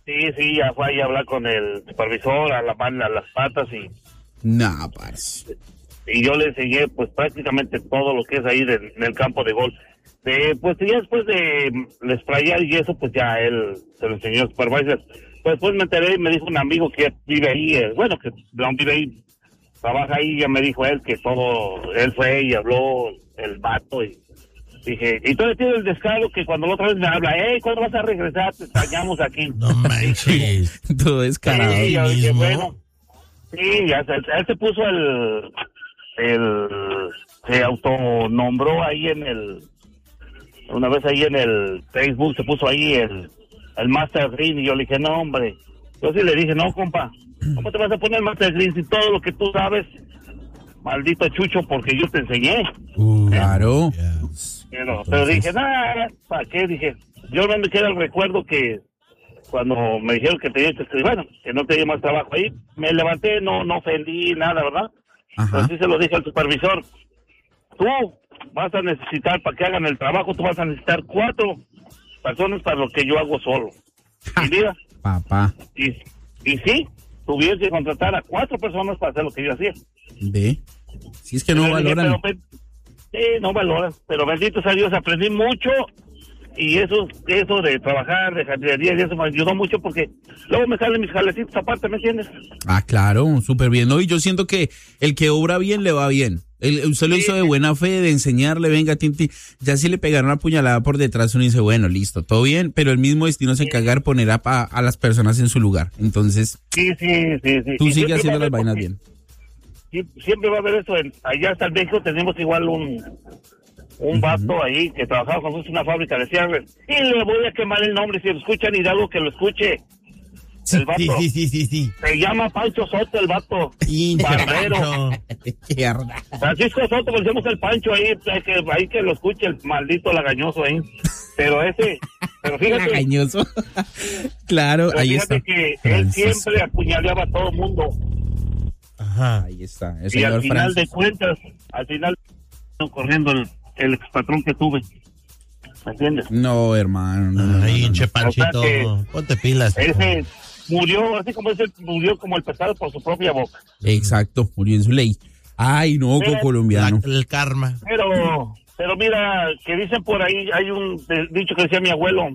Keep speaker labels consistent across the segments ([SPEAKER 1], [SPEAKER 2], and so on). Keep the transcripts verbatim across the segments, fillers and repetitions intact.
[SPEAKER 1] Sí, sí, ya fue ahí a hablar con el supervisor, a la a las patas y...
[SPEAKER 2] Nah, parce.
[SPEAKER 1] Y yo le enseñé, pues, prácticamente todo lo que es ahí de, del campo de golf. De, pues, ya después de el sprayar y eso, pues, ya él se lo enseñó al supervisor. Pues, después me enteré y me dijo un amigo que vive ahí, eh, bueno, que no vive ahí, trabaja ahí, ya me dijo él que todo, él fue y habló el vato y... Dije, y todavía tiene el descaro que cuando la otra vez me habla, hey, ¿cuándo vas a regresar? Te extrañamos aquí.
[SPEAKER 3] No manches.
[SPEAKER 2] Todo descarado.
[SPEAKER 1] Sí, yo dije,
[SPEAKER 3] mismo.
[SPEAKER 1] bueno, sí, ya se, él se puso el, el, se autonombró ahí en el, una vez ahí en el Facebook, se puso ahí el, el Master Green, y yo le dije, no, hombre. Yo sí le dije, no, compa, ¿cómo te vas a poner Master Green si todo lo que tú sabes, maldito chucho, porque yo te enseñé?
[SPEAKER 3] Uh,
[SPEAKER 2] Claro.
[SPEAKER 3] yeah.
[SPEAKER 1] Pero, pero dije, nada, ¿para qué? Dije, yo no me queda el recuerdo que cuando me dijeron que tenía que escribir, bueno, que no tenía más trabajo ahí, me levanté, no no ofendí nada, ¿verdad?
[SPEAKER 2] Ajá.
[SPEAKER 1] Pero sí se lo dije al supervisor, tú vas a necesitar, para que hagan el trabajo, tú vas a necesitar cuatro personas para lo que yo hago solo. Y mira,
[SPEAKER 2] Papá.
[SPEAKER 1] y, y sí, tuvieron que contratar a cuatro personas para hacer lo que yo hacía.
[SPEAKER 2] Ve. Si es que no
[SPEAKER 1] Pero dije,
[SPEAKER 2] valoran.
[SPEAKER 1] pero, sí, no valoran, pero bendito sea Dios, aprendí mucho y eso eso de trabajar, de jardinería, y eso me ayudó mucho porque luego me salen mis jalecitos aparte, ¿me entiendes?
[SPEAKER 2] Ah, claro, súper bien. ¿No? Y yo siento que el que obra bien le va bien. El, usted lo
[SPEAKER 1] Sí,
[SPEAKER 2] hizo de
[SPEAKER 1] sí.
[SPEAKER 2] buena fe, de enseñarle, venga, Tinti. Ya si le pegaron una puñalada por detrás, uno dice, bueno, listo, todo bien, pero el mismo destino se encarga de poner a, a, a las personas en su lugar. Entonces,
[SPEAKER 1] Sí, sí, sí, sí.
[SPEAKER 2] tú
[SPEAKER 1] Y
[SPEAKER 2] sigues
[SPEAKER 1] siempre
[SPEAKER 2] haciendo
[SPEAKER 1] va a
[SPEAKER 2] las
[SPEAKER 1] haber-
[SPEAKER 2] vainas bien.
[SPEAKER 1] sí, siempre va a haber eso. En, allá hasta el México tenemos igual un un vato ahí que trabajaba con nosotros en una fábrica de cierres. Y le voy a quemar el nombre, si lo escuchan Hidalgo, que lo escuche. El vato
[SPEAKER 3] Sí, sí, sí, sí, sí.
[SPEAKER 1] se llama Pancho Soto, el vato.
[SPEAKER 3] Pinche
[SPEAKER 1] Barbero.
[SPEAKER 3] Pancho.
[SPEAKER 2] Mierda.
[SPEAKER 1] Francisco Soto, le decimos el Pancho ahí, hay que, ahí que lo escuche el maldito lagañoso ahí. Pero ese, pero fíjate,
[SPEAKER 2] Engañoso. Claro,
[SPEAKER 1] pero
[SPEAKER 2] ahí
[SPEAKER 1] fíjate
[SPEAKER 2] está.
[SPEAKER 1] que él
[SPEAKER 2] Francisco.
[SPEAKER 1] siempre apuñaleaba a todo el mundo.
[SPEAKER 3] Ajá.
[SPEAKER 2] Ahí está, el
[SPEAKER 1] Y
[SPEAKER 2] señor
[SPEAKER 1] al final
[SPEAKER 2] Francis.
[SPEAKER 1] de cuentas, al final, corriendo el, el expatrón que tuve. ¿Me entiendes?
[SPEAKER 2] No, hermano. No, no, no,
[SPEAKER 3] Ay,
[SPEAKER 2] no, no.
[SPEAKER 3] hinche Panchito.
[SPEAKER 1] O sea que-
[SPEAKER 3] Ponte pilas. hijo.
[SPEAKER 1] Ese murió, así como ese, murió como el pescado por su propia boca.
[SPEAKER 2] Exacto, murió en su ley. Ay, no,
[SPEAKER 1] Pero-
[SPEAKER 2] colombiano.
[SPEAKER 3] La- el karma.
[SPEAKER 1] Pero, pero mira, que dicen por ahí, hay un eh, dicho que decía mi abuelo,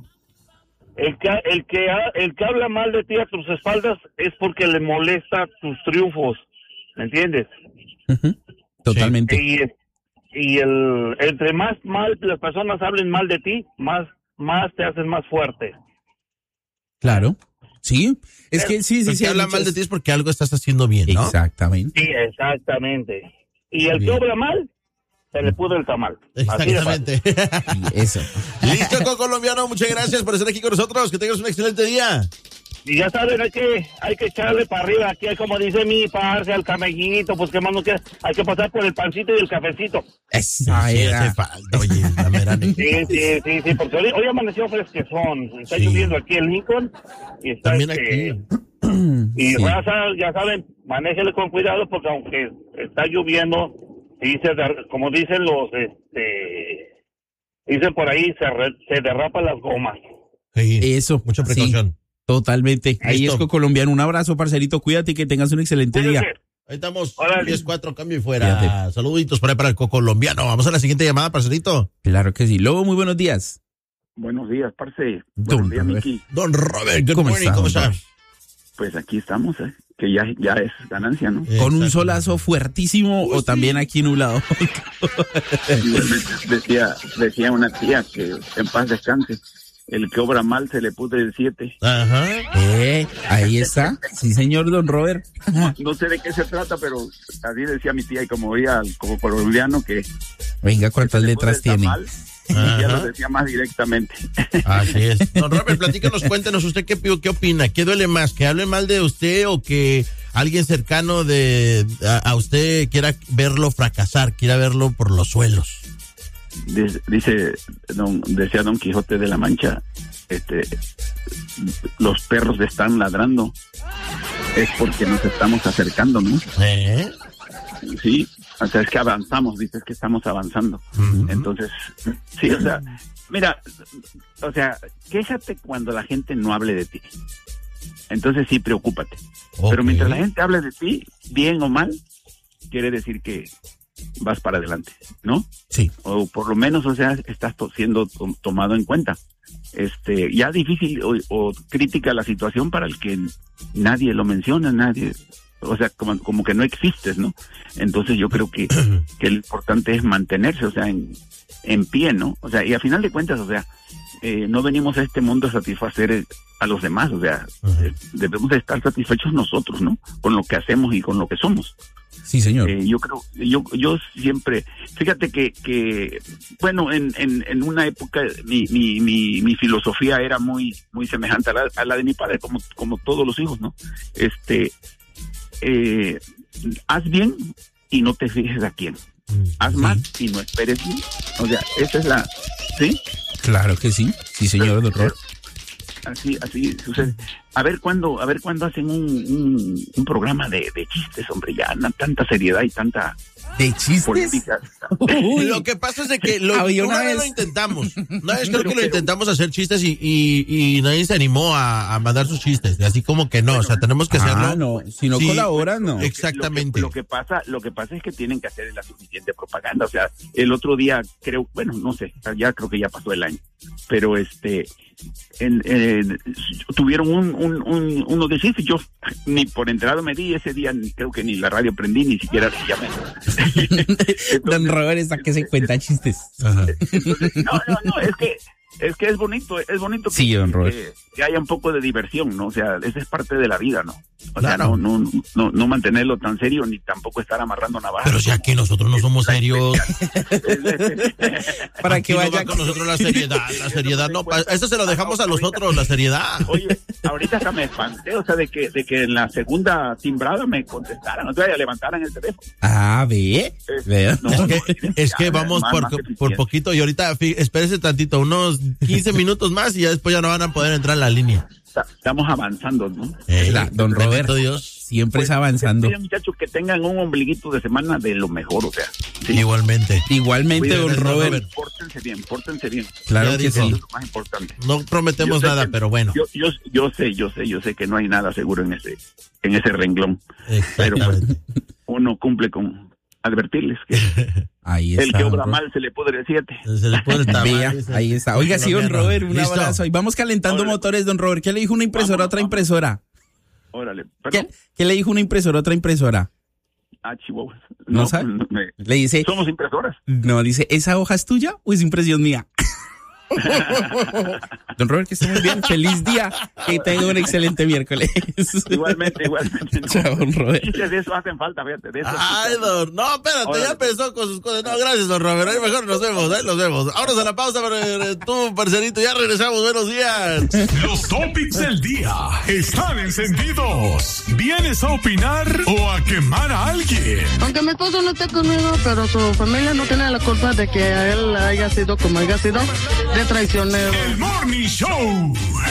[SPEAKER 1] el que, el que, ha- el que habla mal de ti a tus espaldas es porque le molesta tus triunfos, ¿me entiendes?
[SPEAKER 2] Ujú, totalmente.
[SPEAKER 1] Y, y el, entre más mal las personas hablen mal de ti, más, más te hacen más fuerte.
[SPEAKER 2] Claro. Sí, es que sí, sí,
[SPEAKER 3] El
[SPEAKER 2] sí.
[SPEAKER 3] que
[SPEAKER 2] hay
[SPEAKER 3] habla
[SPEAKER 2] muchas-
[SPEAKER 3] mal de ti es porque algo estás haciendo bien, ¿no?
[SPEAKER 2] Exactamente.
[SPEAKER 1] Sí, exactamente. Y el que
[SPEAKER 3] Bien.
[SPEAKER 1] obra mal, se le pudre el tamal. Así de fácil.
[SPEAKER 3] Exactamente.
[SPEAKER 2] Y eso.
[SPEAKER 3] Listo, con colombiano, muchas gracias por estar aquí con nosotros. Que tengas un excelente día.
[SPEAKER 1] Y ya saben, hay que, hay que echarle para arriba. Aquí, como dice mi parce, al camellito, pues qué más no queda. Hay que pasar por el pancito y el cafecito.
[SPEAKER 2] Esa
[SPEAKER 3] Sí,
[SPEAKER 2] era.
[SPEAKER 3] hace falta, oye, la mera neta.
[SPEAKER 1] Sí, sí, sí, sí, porque hoy, hoy amaneció fresquezón. Está
[SPEAKER 3] Sí.
[SPEAKER 1] lloviendo aquí en Lincoln. Y está
[SPEAKER 3] También
[SPEAKER 1] este,
[SPEAKER 3] aquí.
[SPEAKER 1] Y
[SPEAKER 2] Sí.
[SPEAKER 1] raza, ya saben, manéjele con cuidado porque aunque está lloviendo, y se der- como dicen los, este, dicen por ahí, se, re- se derrapan las gomas.
[SPEAKER 3] Sí,
[SPEAKER 2] Eso.
[SPEAKER 3] mucha
[SPEAKER 2] sí,
[SPEAKER 3] precaución.
[SPEAKER 2] totalmente. Ahí
[SPEAKER 3] Listo.
[SPEAKER 2] es con colombiano. Un abrazo, parcerito. Cuídate y que tengas un excelente día.
[SPEAKER 1] Cuídense.
[SPEAKER 3] Ahí estamos.
[SPEAKER 1] Órale.
[SPEAKER 3] diez cuatro, cambio y fuera.
[SPEAKER 2] Fíjate.
[SPEAKER 3] Saluditos por ahí para el colombiano. Vamos a la siguiente llamada, parcerito.
[SPEAKER 2] Claro que sí. Lobo, muy buenos días.
[SPEAKER 4] Buenos días, parce.
[SPEAKER 2] Don
[SPEAKER 4] Buenos días,
[SPEAKER 2] Robert.
[SPEAKER 4] Miki.
[SPEAKER 3] Don Robert, good
[SPEAKER 2] ¿Cómo
[SPEAKER 3] morning,
[SPEAKER 2] está,
[SPEAKER 3] ¿cómo
[SPEAKER 2] don
[SPEAKER 3] estás?
[SPEAKER 4] Pues aquí estamos, ¿eh? Que ya, ya es ganancia, ¿no?
[SPEAKER 2] Con un
[SPEAKER 3] Exacto.
[SPEAKER 2] solazo fuertísimo o también aquí nublado.
[SPEAKER 4] Igualmente decía, decía una tía que en paz descanse. El que obra mal se le pudre el siete.
[SPEAKER 3] Ajá.
[SPEAKER 2] eh, ahí está. Sí, señor Don Robert.
[SPEAKER 4] No sé de qué se trata, pero así decía mi tía y como oía al- como colombiano que
[SPEAKER 2] Venga, ¿cuántas
[SPEAKER 4] se le
[SPEAKER 2] letras
[SPEAKER 4] pudre el
[SPEAKER 2] tiene?
[SPEAKER 4] tamal, y ya
[SPEAKER 3] Ajá.
[SPEAKER 4] lo decía más directamente.
[SPEAKER 3] Así es. Don Robert, platícanos, cuéntenos usted qué, pi- qué opina. ¿Qué duele más? ¿Que hable mal de usted o que alguien cercano de a, a usted quiera verlo fracasar, quiera verlo por los suelos?
[SPEAKER 4] Dice, dice don, decía Don Quijote de la Mancha, este, los perros están ladrando, es porque nos estamos acercando, ¿no?
[SPEAKER 3] ¿Eh?
[SPEAKER 4] Sí, o sea, es que avanzamos, dices que estamos avanzando.
[SPEAKER 3] Ujú.
[SPEAKER 4] Entonces, sí, o sea, mira, o sea, quéjate cuando la gente no hable de ti. Entonces sí, preocúpate.
[SPEAKER 3] Okay.
[SPEAKER 4] Pero mientras la gente hable de ti, bien o mal, quiere decir que vas para adelante, ¿no?
[SPEAKER 2] Sí.
[SPEAKER 4] O por lo menos, o sea, estás to- siendo to- tomado en cuenta. Este, ya difícil o, o crítica la situación para el que nadie lo menciona, nadie, o sea, como, como que no existes, ¿no? Entonces yo creo que, que lo importante es mantenerse, o sea, en, en pie, ¿no? O sea, y a final de cuentas, o sea, eh, no venimos a este mundo a satisfacer eh, a los demás, o sea, eh, debemos de estar satisfechos nosotros, ¿no? Con lo que hacemos y con lo que somos.
[SPEAKER 2] Sí, señor.
[SPEAKER 4] Eh, yo creo, yo yo siempre, fíjate que, que bueno, en, en, en una época mi, mi, mi, mi filosofía era muy muy semejante a la, a la de mi padre, como, como todos los hijos, ¿no? Este, eh, haz bien y no te fijes a quién. Haz
[SPEAKER 2] Sí.
[SPEAKER 4] mal y no esperes bien. O sea, esa es la, ¿sí?
[SPEAKER 2] Claro que sí. Sí, señor, don Robert.
[SPEAKER 4] Así, así sucede. A ver cuándo, a ver cuándo hacen un, un, un programa de, de chistes, hombre, ya na, tanta seriedad y tanta
[SPEAKER 2] ¿De chistes?
[SPEAKER 4] política.
[SPEAKER 2] Uy.
[SPEAKER 3] Lo que pasa es de que lo,
[SPEAKER 2] Había
[SPEAKER 3] una
[SPEAKER 2] una
[SPEAKER 3] vez
[SPEAKER 2] vez-
[SPEAKER 3] lo intentamos. Una vez creo que lo intentamos hacer chistes y, y, y nadie se animó a, a mandar sus chistes. Así como que no, o sea, tenemos que hacerlo.
[SPEAKER 2] Ah, no. Si no
[SPEAKER 3] Sí.
[SPEAKER 2] colabora, no.
[SPEAKER 3] Exactamente.
[SPEAKER 4] Lo que, lo que pasa, lo que pasa es que tienen que hacer la suficiente propaganda. O sea, el otro día creo, bueno, no sé, ya creo que ya pasó el año, pero este, en, en- tuvieron un, un, un uno de chistes. Yo ni por enterado me di ese día, ni, creo que ni la radio prendí, ni siquiera llamé.
[SPEAKER 2] Don Robert está que se cuenta chistes. Ajá.
[SPEAKER 4] Entonces, no, no, no, es que es que es bonito, es bonito que,
[SPEAKER 2] Sí, don Robert.
[SPEAKER 4] que, que haya un poco de diversión, ¿no? O sea, esa es parte de la vida, ¿no? O sea,
[SPEAKER 3] Claro.
[SPEAKER 4] no, no, no, no mantenerlo tan serio ni tampoco estar amarrando navajas.
[SPEAKER 3] Pero ya que nosotros no somos serios.
[SPEAKER 2] Para
[SPEAKER 3] Aquí
[SPEAKER 2] que
[SPEAKER 3] no
[SPEAKER 2] vaya
[SPEAKER 3] va con nosotros la seriedad. La seriedad no. pa- Eso se lo dejamos a los otros, la seriedad.
[SPEAKER 4] Oye, ahorita hasta me espanté, o sea, de que, de que en la segunda timbrada me contestaran, o sea, ya levantaran el teléfono.
[SPEAKER 2] Ah, ve. Vea.
[SPEAKER 4] No,
[SPEAKER 3] Es
[SPEAKER 4] no,
[SPEAKER 3] que, es que
[SPEAKER 4] ya,
[SPEAKER 3] vamos
[SPEAKER 4] más-
[SPEAKER 3] por,
[SPEAKER 4] más
[SPEAKER 3] por
[SPEAKER 4] eficiente.
[SPEAKER 3] poquito y ahorita fí- espérese tantito, unos quince minutos más y ya después ya no van a poder entrar en la línea.
[SPEAKER 4] Está- Estamos avanzando, ¿no?
[SPEAKER 3] Eh,
[SPEAKER 2] La- don
[SPEAKER 3] bendito
[SPEAKER 2] Robert.
[SPEAKER 3] Dios.
[SPEAKER 2] Siempre
[SPEAKER 4] Pues,
[SPEAKER 2] es avanzando.
[SPEAKER 4] Miren, muchachos, que tengan un ombliguito de semana de lo mejor, o sea. sí.
[SPEAKER 3] Igualmente.
[SPEAKER 2] Igualmente,
[SPEAKER 4] Cuídense,
[SPEAKER 2] don
[SPEAKER 3] don
[SPEAKER 2] Robert.
[SPEAKER 3] Robert.
[SPEAKER 4] Pórtense bien, pórtense bien.
[SPEAKER 2] Claro
[SPEAKER 3] Ya
[SPEAKER 2] que
[SPEAKER 3] dijo.
[SPEAKER 2] sí.
[SPEAKER 4] Eso es lo más importante.
[SPEAKER 3] No prometemos
[SPEAKER 4] Yo sé
[SPEAKER 3] nada,
[SPEAKER 4] que-
[SPEAKER 3] pero bueno.
[SPEAKER 4] Yo, yo, yo sé, yo sé, yo sé que no hay nada seguro en ese, en ese renglón. Pero pues,
[SPEAKER 3] Exactamente.
[SPEAKER 4] uno cumple con advertirles que
[SPEAKER 2] Ahí
[SPEAKER 4] el
[SPEAKER 2] está.
[SPEAKER 4] que
[SPEAKER 2] don
[SPEAKER 4] obra
[SPEAKER 2] Robert.
[SPEAKER 4] mal se le pudre siete.
[SPEAKER 3] Se le pone el tamal,
[SPEAKER 2] Vea,
[SPEAKER 3] dice.
[SPEAKER 2] ahí está. Oiga, sí, don
[SPEAKER 3] Colombiano.
[SPEAKER 2] Robert, un
[SPEAKER 3] Listo.
[SPEAKER 2] abrazo. Y vamos calentando
[SPEAKER 4] Órale.
[SPEAKER 2] motores, don Robert. ¿Qué le dijo una impresora a otra
[SPEAKER 4] Vamos, vamos.
[SPEAKER 2] impresora?
[SPEAKER 4] Órale,
[SPEAKER 2] ¿Qué,
[SPEAKER 4] perdón.
[SPEAKER 2] qué le dijo una impresora a otra impresora?
[SPEAKER 4] Ah, Chihuahua.
[SPEAKER 2] ¿No sabe?
[SPEAKER 4] me-
[SPEAKER 2] Le dice,
[SPEAKER 4] somos impresoras.
[SPEAKER 2] no, dice, ¿esa hoja es tuya o es impresión mía? Don Robert, que esté muy bien. Feliz día. Que tenga un excelente miércoles.
[SPEAKER 4] Igualmente, igualmente.
[SPEAKER 2] Chao, don Robert.
[SPEAKER 4] Chistes de eso hacen falta, fíjate. De eso
[SPEAKER 3] Ay, don, no, espérate,
[SPEAKER 4] Órale.
[SPEAKER 3] ya empezó con sus cosas. No, gracias, don Robert. Ahí mejor nos vemos, ahí nos vemos. Ahora a la pausa, pero, tú, parcerito, ya regresamos. Buenos días.
[SPEAKER 5] Los topics del día están encendidos. ¿Vienes a opinar o a quemar a alguien?
[SPEAKER 6] Aunque mi esposo no esté conmigo, pero su familia no tiene la culpa de que a él haya sido como haya sido, de traicionero.
[SPEAKER 5] El Morning Show.